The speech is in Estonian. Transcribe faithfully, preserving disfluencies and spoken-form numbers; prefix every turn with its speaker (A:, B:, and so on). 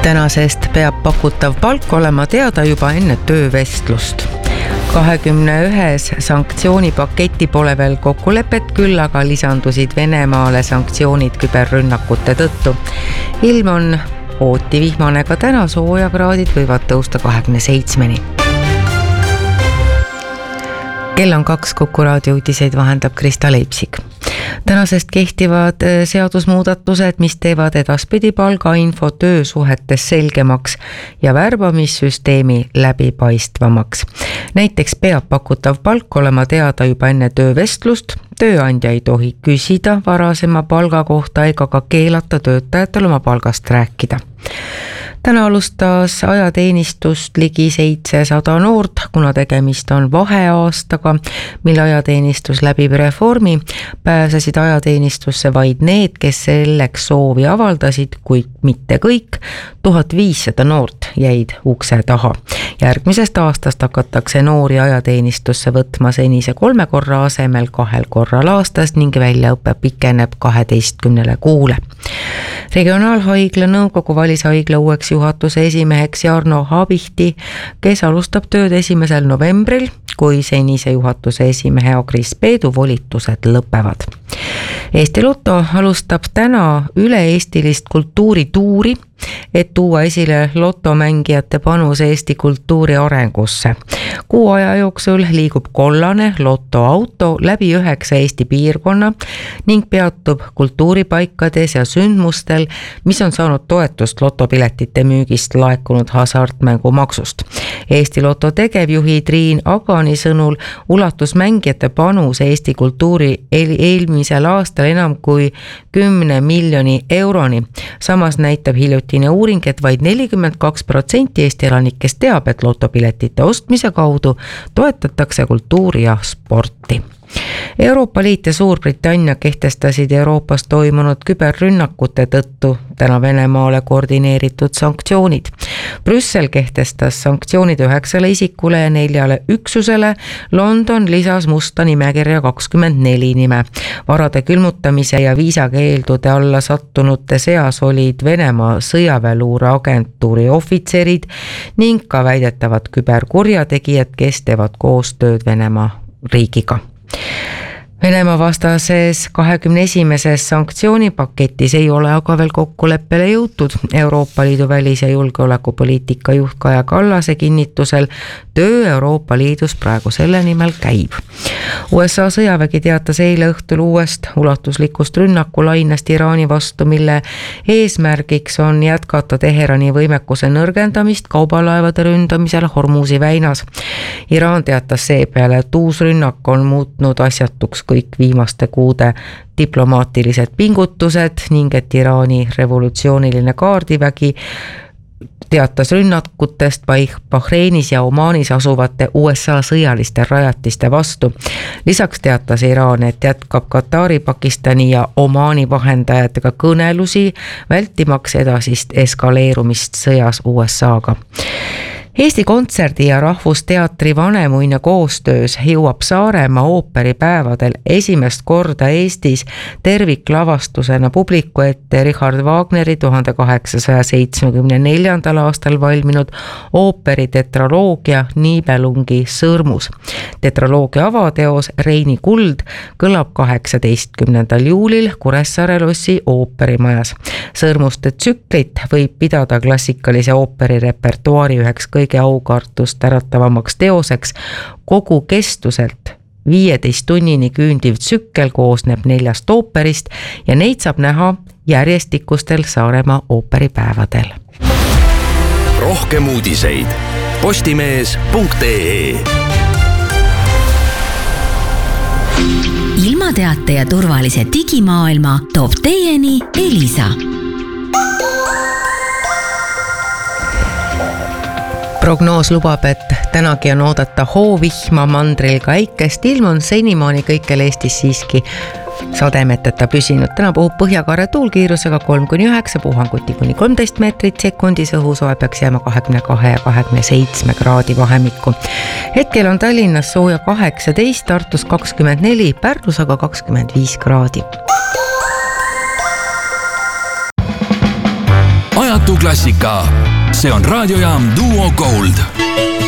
A: Tänasest peab pakutav palk olema teada juba enne töövestlust. kahekümne ühes sanktsioonipaketi pole veel kokkulepet, küll aga lisandusid Venemaale sanktsioonid küberrünnakute tõttu. Ilm on ooti vihmane ka täna, soojakraadid võivad tõusta kahekümne seitsmeni. Kell on kaks, Kuku raadio uudiseid vahendab Krista Leipsik. Tänasest kehtivad seadusmuudatused, mis teevad edaspidi palgainfo töösuhetes selgemaks ja värbamissüsteemi läbipaistvamaks. Näiteks peab pakutav palk olema teada juba enne töövestlust, tööandja ei tohi küsida varasema palga kohta ega ka keelata töötajatel oma palgast rääkida. Täna alustas ajateenistust ligi seitsesada noort, kuna tegemist on vaheaastaga, mille ajateenistus läbib reformi, pääsesid ajateenistusse vaid need, kes selleks soovi avaldasid, kuid mitte kõik. tuhat viissada noort jäid ukse taha. Järgmisest aastast hakatakse noori ajateenistusse võtma senise kolme korra asemel kahel korral aastas ning väljaõpe pikeneb kaheteistkümnele kuule. Regionaalhaigla nõukogu valis haigla uueks juhatuse esimeheks Jarno Habihti, kes alustab tööd esimesel novembril, kui senise juhatuse esimehe Agris Peedu volitused lõpevad. Eesti Lotto alustab täna üle-eestilist kultuurituuri, et tuua esile lotomängijate panus Eesti kultuuri arengusse. Kuu aja jooksul liigub kollane lotoauto läbi üheksa Eesti piirkonna ning peatub kultuuripaikades ja sündmustel, mis on saanud toetust lotopiletite müügist laekunud hasartmängumaksust. Eesti Loto tegevjuhi Triin Agani sõnul ulatus mängijate panus Eesti kultuuri eelmisel aastal enam kui kümne miljoni euroni. Samas näitab hiljutine uuring, et vaid nelikümmend kaks protsenti Eesti elanikest teab, et lotopiletite ostmise kaudu toetatakse kultuuri ja sporti. Euroopa Liit ja Suurbritannia kehtestasid Euroopas toimunud küberrünnakute tõttu täna Venemaale koordineeritud sanktsioonid. Brüssel kehtestas sanktsioonid üheksale isikule ja neljale üksusele. London lisas musta nimekirja kakskümmend neli nime. Varade külmutamise ja viisakeeldude alla sattunute seas olid Venemaa sõjaväeluure agentuuri ohvitserid ning ka väidetavad küberkurjategijad, kes teevad koostööd Venemaa riigiga. Venemaa vastases kahekümne esimeses sanktsioonipaketis ei ole aga veel kokkuleppele jõutud. Euroopa Liidu välis- ja julgeolekupoliitika juht Kaja Kallase kinnitusel töö Euroopa Liidus praegu selle nimel käib. U S A sõjavägi teatas eile õhtul uuest ulatuslikust rünnakulainest Iraani vastu, mille eesmärgiks on jätkata Teherani võimekuse nõrgendamist kaubalaevade ründamisel Hormuzi väinas. Iraan teatas seepeale, et uus rünnak on muutnud asjatuks kõik viimaste kuude diplomaatilised pingutused ning et Iraani revolutsiooniline kaardivägi teatas rünnakutest Bahreinis ja Omaanis asuvate U S A sõjaliste rajatiste vastu. Lisaks teatas Iraan, et jätkab Katari, Pakistani ja Omaani vahendajatega kõnelusi, vältimaks edasist eskaleerumist sõjas U S A-ga. Eesti Kontserdi ja Rahvusteatri Vanemuine koostöös jõuab Saaremaa ooperipäevadel esimest korda Eestis terviklavastusena publiku ette Richard Wagneri tuhande kaheksasaja seitsmekümne neljandal aastal valminud ooperi tetraloogia Nibelungi sõrmus. Tetraloogia avateos Reini kuld kõlab kaheksateistkümnendal juulil Kuressaare lossi ooperimajas. Sõrmuste tsüklit võib pidada klassikalise ooperi repertuaari üheks kõige aukartust äratavamaks teoseks. Kogu kestuselt viieteist tunnini küündiv tsükkel koosneb neljast ooperist ja neid saab näha järjestikustel Saaremaa ooperipäevadel.
B: Rohkem uudiseid postimees punkt ee.
C: Ilmateate ja turvalise digimaailma toob teieni Elisa.
A: Prognoos lubab, et tänagi on oodata hoovihma, mandril ka äikest. Ilm on senimaani kõikjal Eestis siiski sademeteta püsinud. Täna puhub põhjakaare tuul kiirusega kolm kuni üheksa, puhanguti kuni kolmteist meetrit sekundis, õhusoe peaks jääma kahekümne kahe ja kahekümne seitsme kraadi vahemikku. Hetkel on Tallinnas sooja kaheksateist, Tartus kakskümmend neli, Pärnus aga kakskümmend viis kraadi.
D: uskumatu klassika. See on raadiojaam Duo Gold.